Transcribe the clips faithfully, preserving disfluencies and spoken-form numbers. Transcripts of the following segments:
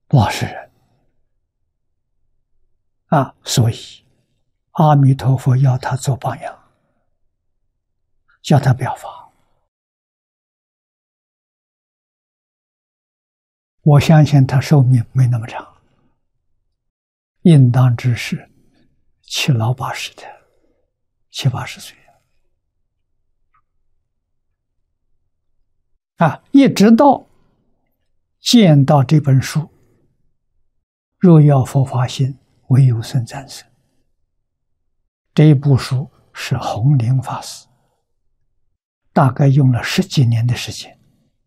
老实人啊，所以阿弥陀佛要他做榜样，叫他表法。我相信他寿命没那么长，应当只是七老八十的，七八十岁啊，一直到见到这本书，若要佛法心，唯有僧赞生。这部书是弘灵法师大概用了十几年的时间，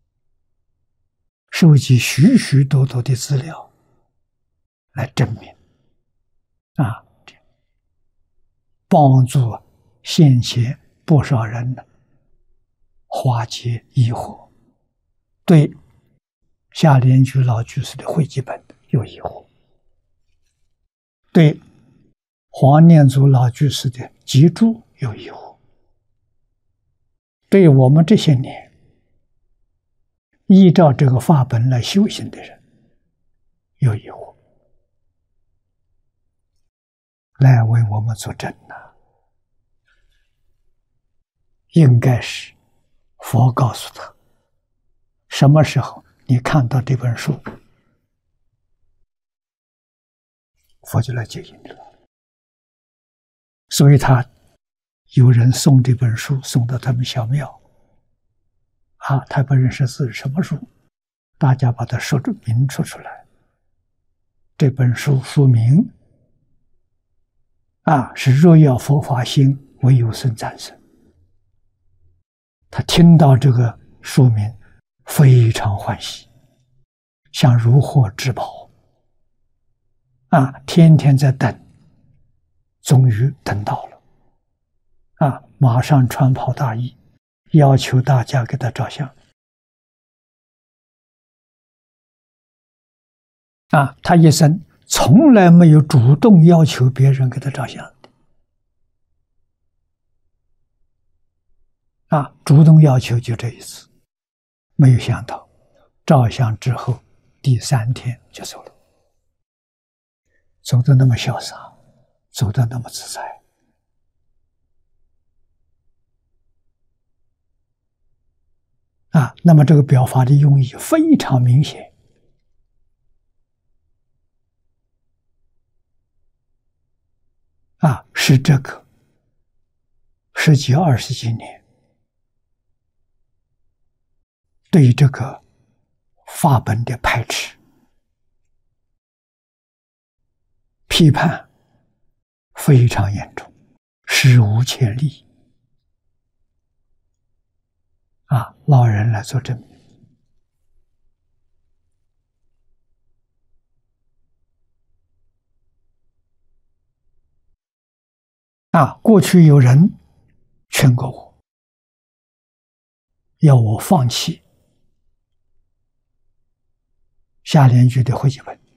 收集许许多多的资料来证明啊，帮助现前不少人呢化解疑惑，对夏莲居老居士的汇集本有疑惑，对黄念祖老居士的集注有疑惑，对我们这些年依照这个法本来修行的人有疑惑，来为我们作证呐、啊。应该是佛告诉他，什么时候你看到这本书，佛就来接引你了。所以他有人送这本书送到他们小庙啊，他不认识字是什么书，大家把它说明说出来。这本书书名啊是若要佛法兴，唯有僧赞生。他听到这个书名非常欢喜，像如获至宝啊，天天在等，终于等到了啊，马上穿袍大衣，要求大家给他照相啊，他一生从来没有主动要求别人给他照相啊，主动要求就这一次，没有想到照相之后第三天就走了，走得那么潇洒，走得那么自在啊，那么这个表法的用意非常明显啊，是这个十几二十几年对这个法本的排斥、批判非常严重，史无前例啊！老人来做证明啊！过去有人劝过我，要我放弃夏莲居的汇集本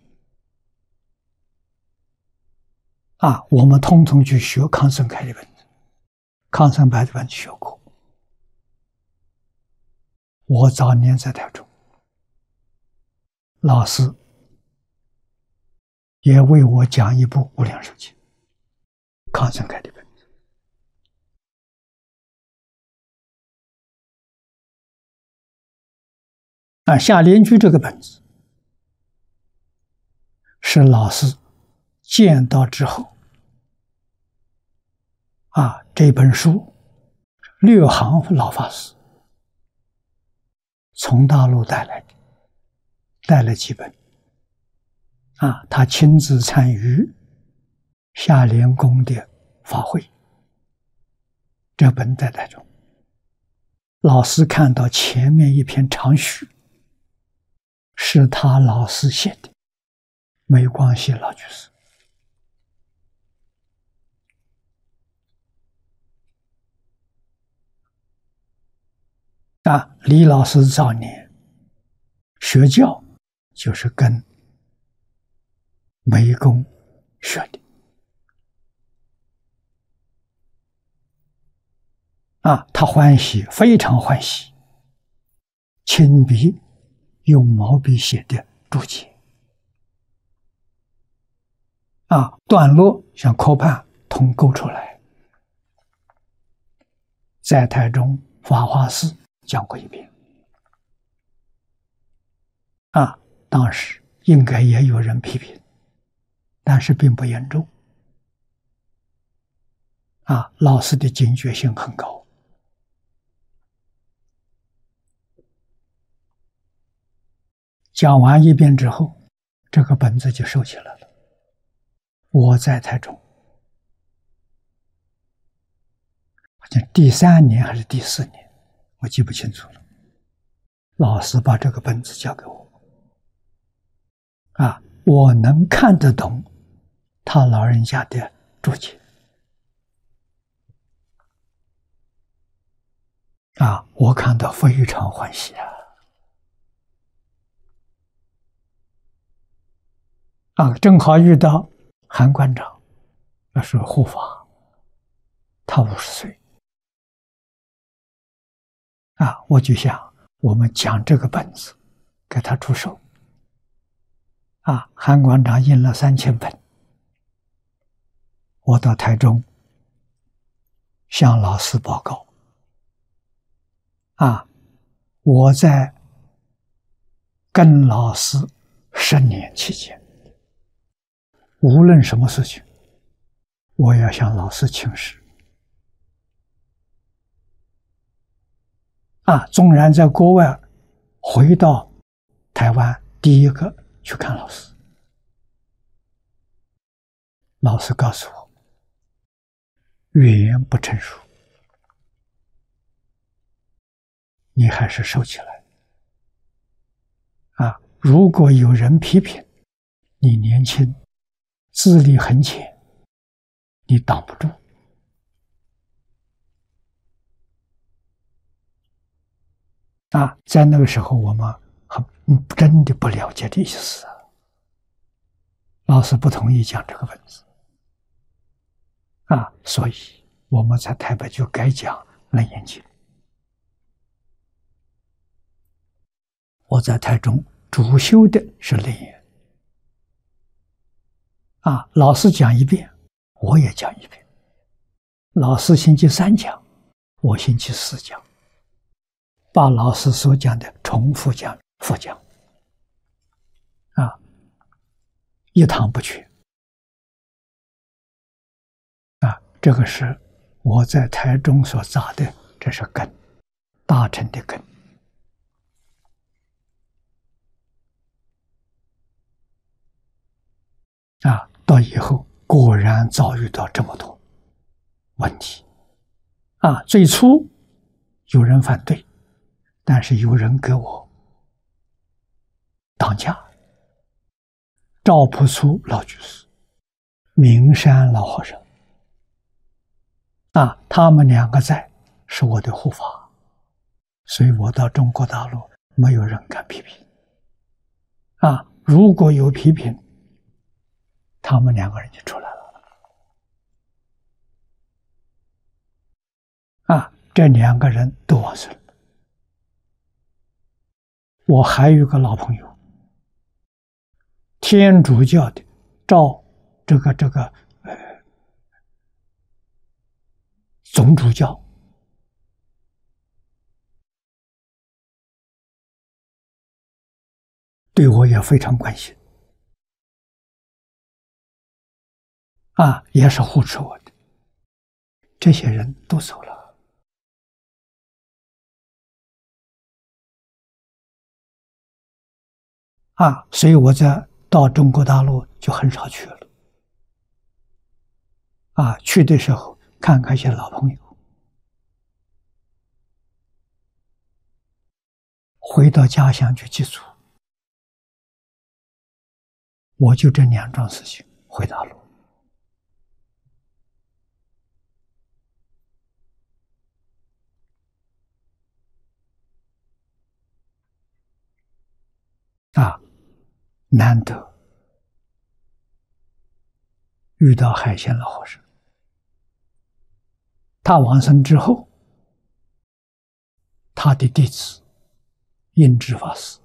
啊，我们统统去学康生开的本子，康生白的本子学过。我早年在台中，老师也为我讲一部《无量寿经》，康生开的本子啊，夏莲居这个本子是老师见到之后啊，这本书六行老法师从大陆带来的，带了几本啊，他亲自参与夏莲宫的法会，这本在台中，老师看到前面一篇长序是他老师写的，没关系老居士啊，李老师早年学教就是跟梅公学的啊，他欢喜，非常欢喜，亲笔用毛笔写的注解啊，段落像科判通勾出来，在台中法华寺讲过一遍。啊，当时应该也有人批评，但是并不严重。啊，老师的警觉性很高。讲完一遍之后，这个本子就收起来了。我在台中，好像第三年还是第四年，我记不清楚了。老师把这个本子交给我。啊，我能看得懂他老人家的注解。啊，我看到非常欢喜啊！啊，正好遇到韩馆长，那是护法，他五十岁。啊，我就想我们讲这个本子，给他出手。啊，韩馆长印了三千本，我到台中向老师报告。啊，我在跟老师十年期间，无论什么事情，我要向老师请示。啊，纵然在国外，回到台湾，第一个去看老师。老师告诉我，语言不成熟，你还是收起来。啊，如果有人批评你年轻，资历很浅，你挡不住。啊，在那个时候我们很真的不了解这意思啊。老师不同意讲这个文字。啊，所以我们在台北就改讲《楞严经》。我在台中主修的是楞严。啊，老师讲一遍，我也讲一遍。老师星期三讲，我星期四讲，把老师所讲的重复讲、复讲。啊，一堂不缺。啊，这个是我在台中所扎的，这是根，大乘的根。啊，到以后果然遭遇到这么多问题。啊，最初有人反对，但是有人给我挡驾。赵朴初老居士、明山老和尚，啊，他们两个在，是我的护法，所以我到中国大陆没有人敢批评。啊，如果有批评，他们两个人就出来了。啊，这两个人都往生了。我还有个老朋友，天主教的赵这个这个呃总主教，对我也非常关心。啊，也是护持我的。这些人都走了。啊，所以我在到中国大陆就很少去了。啊，去的时候看看一些老朋友，回到家乡去祭祖。我就这两桩事情回大陆。啊，难得遇到海鲜老和尚。他往生之后，他的弟子印智法师